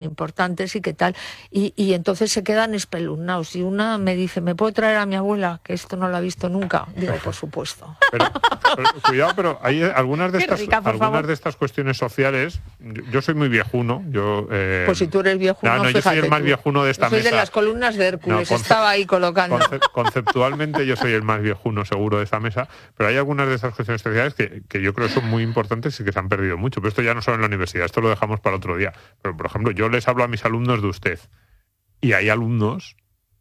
importantes y qué tal. Y entonces se quedan espelunnados. Y una me dice, ¿me puedo traer a mi abuela? Que esto no lo ha visto nunca. Digo, por supuesto. Pero cuidado, pero hay algunas de estas cuestiones sociales. Yo soy muy viejuno. Pues si tú eres viejuno, yo soy el más viejuno de esta mesa. Soy de las columnas de Hércules, estaba ahí colocando. Conceptualmente yo soy el más viejuno seguro de esta mesa, pero hay algunas de estas cuestiones sociales que yo creo que son muy importantes y que se han perdido mucho. Pero esto ya no solo en la universidad, esto lo dejamos para otro día. Pero, por ejemplo, yo les hablo a mis alumnos de usted. Y hay alumnos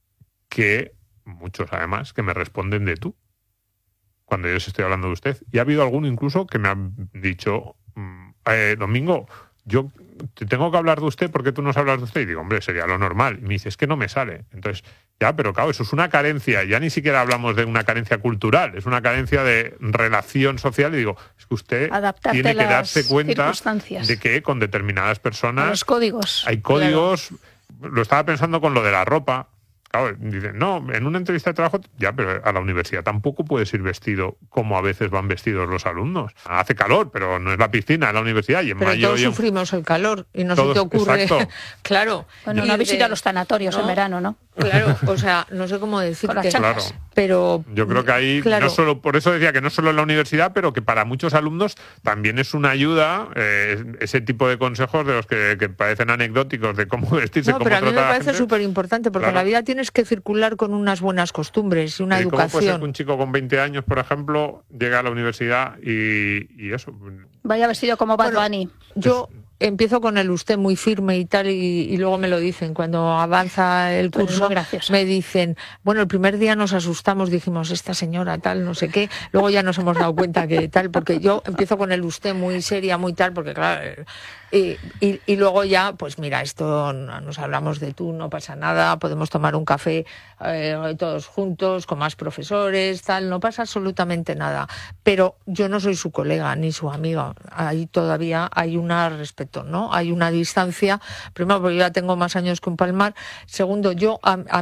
que, muchos además, que me responden de tú cuando yo les estoy hablando de usted. Y ha habido alguno incluso que me han dicho, Domingo, yo te tengo que hablar de usted porque tú no hablas de usted. Y digo, hombre, sería lo normal. Y me dice, es que no me sale. Entonces, ya, pero claro, eso es una carencia. Ya ni siquiera hablamos de una carencia cultural, es una carencia de relación social. Y digo, es que usted tiene que darse cuenta de que con determinadas personas los códigos. Hay códigos. Claro. Lo estaba pensando con lo de la ropa. Claro, dicen, no, en una entrevista de trabajo, ya, pero a la universidad tampoco puedes ir vestido como a veces van vestidos los alumnos. Hace calor, pero no es la piscina, es la universidad. Y en pero mayo todos sufrimos el calor y no se te ocurre. Claro. Bueno, no visita los tanatorios en verano, ¿no? Claro, o sea, no sé cómo decirte. Claro. Pero yo creo que ahí, no solo, por eso decía que no solo en la universidad, pero que para muchos alumnos también es una ayuda ese tipo de consejos de los que parecen anecdóticos de cómo vestirse, cómo tratar a la gente. Pero a mí me parece súper importante, porque en la vida tienes que circular con unas buenas costumbres y una educación. ¿Cómo puede ser que un chico con 20 años, por ejemplo, llega a la universidad y eso? Vaya vestido como Bad Bunny. Yo empiezo con el usted muy firme y tal, y luego me lo dicen. Cuando avanza el curso, me dicen, bueno, el primer día nos asustamos, dijimos, esta señora tal, no sé qué. Luego ya nos hemos dado cuenta que tal, porque yo empiezo con el usted muy seria, muy tal, porque claro... Y luego ya, pues mira, esto nos hablamos de tú, no pasa nada, podemos tomar un café todos juntos, con más profesores, tal, no pasa absolutamente nada. Pero yo no soy su colega ni su amiga, ahí todavía hay una respeto, ¿no? Hay una distancia, primero porque yo ya tengo más años que un palmar, segundo, yo a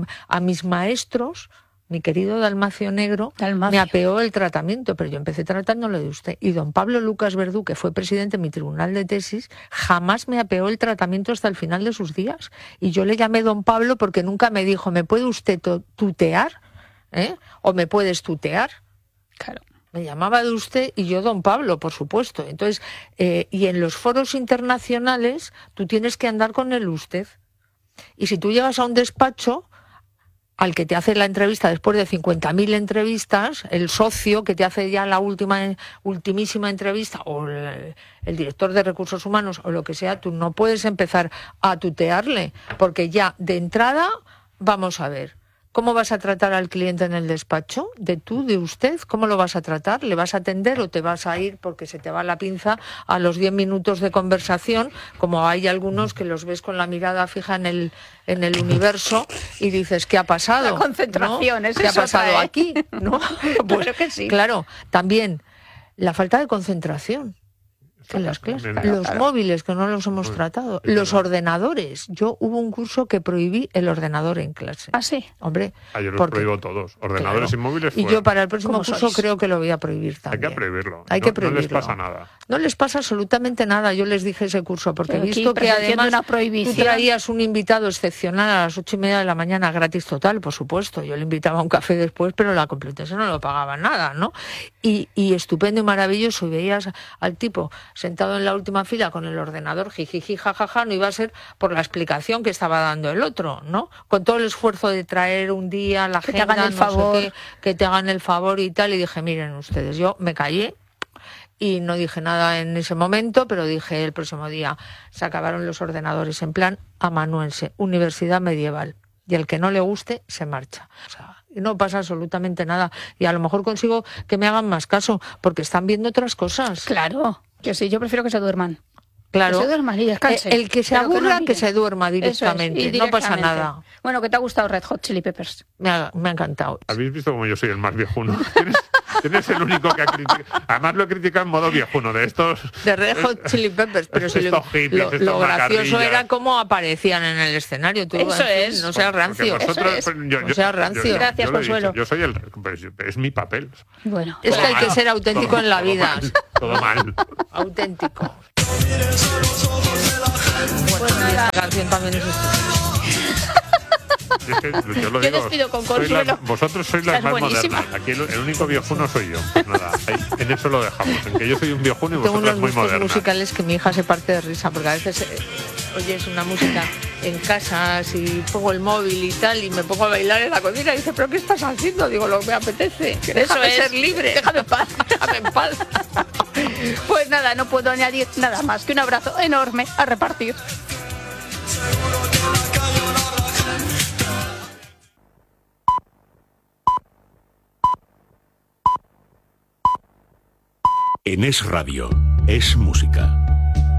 mis maestros, mi querido Dalmacio Negro, me apeó el tratamiento, pero yo empecé tratándolo de usted. Y don Pablo Lucas Verdú, que fue presidente de mi tribunal de tesis, jamás me apeó el tratamiento hasta el final de sus días. Y yo le llamé don Pablo porque nunca me dijo, ¿me puede usted tutear? ¿O me puedes tutear? Claro. Me llamaba de usted y yo don Pablo, por supuesto. Entonces, y en los foros internacionales tú tienes que andar con el usted. Y si tú llegas a un despacho al que te hace la entrevista después de 50.000 entrevistas, el socio que te hace ya la ultimísima entrevista, o el director de recursos humanos, o lo que sea, tú no puedes empezar a tutearle, porque ya de entrada, vamos a ver, ¿cómo vas a tratar al cliente en el despacho? ¿De tú, de usted? ¿Cómo lo vas a tratar? ¿Le vas a atender o te vas a ir porque se te va la pinza a los 10 minutos de conversación? Como hay algunos que los ves con la mirada fija en el universo y dices, ¿qué ha pasado? La concentración, ¿no? ¿Qué ha pasado aquí? ¿No? Pues creo que sí. Claro, también la falta de concentración en las clases. Los móviles, que no los hemos tratado. Los ordenadores. Yo hubo un curso que prohibí el ordenador en clase. ¿Ah, sí? Hombre. Yo los prohíbo todos. Ordenadores y móviles fuera. Y yo para el próximo curso creo que lo voy a prohibir también. Hay que prohibirlo. Hay que prohibirlo. No les pasa nada. No les pasa absolutamente nada. Yo les dije ese curso, porque he visto que además tú traías un invitado excepcional a las 8:30 de la mañana, gratis total, por supuesto. Yo le invitaba a un café después, pero la Complutense no lo pagaba nada, ¿no? Y estupendo y maravilloso. Y veías al tipo sentado en la última fila con el ordenador, jijiji, jajaja, no iba a ser por la explicación que estaba dando el otro, ¿no? Con todo el esfuerzo de traer un día la agenda, que te hagan el favor, que te hagan el favor y tal, y dije, miren ustedes, yo me callé y no dije nada en ese momento, pero dije el próximo día, se acabaron los ordenadores en plan amanuense, universidad medieval, y al que no le guste, se marcha. O sea, no pasa absolutamente nada, y a lo mejor consigo que me hagan más caso, porque están viendo otras cosas. Claro. Que sí, yo prefiero que se duerman. Claro. Que se duerman y descansen. El que se aburra, que se duerma directamente. No pasa nada. Bueno, ¿qué te ha gustado Red Hot Chili Peppers? Me ha encantado. ¿Habéis visto cómo yo soy el más viejuno? ¿Tienes el único que ha criticado? Además lo he criticado en modo viejuno, de estos... De Red Hot Chili Peppers, pero si lo gracioso era cómo aparecían en el escenario. Tú, eso es. No seas rancio. No seas rancio. Gracias, Consuelo. Yo soy es mi papel. Bueno. Es que hay que ser auténtico en la vida. Todo mal. Auténtico. Bueno, y esta canción también es yo lo digo, despido con consuelo. Vosotros sois las más modernas. Aquí el único viejuno soy yo. Pues nada, en eso lo dejamos. En que yo soy un viejuno y vosotras muy modernas. Tengo unos musicales que mi hija se parte de risa, porque a veces oyes una música en casa, si pongo el móvil y tal, y me pongo a bailar en la cocina y dice, ¿pero qué estás haciendo? Digo, lo que me apetece. Déjame ser libre. Déjame en paz. Déjame en paz. Pues nada, no puedo añadir nada más que un abrazo enorme a repartir. En Es Radio, es música.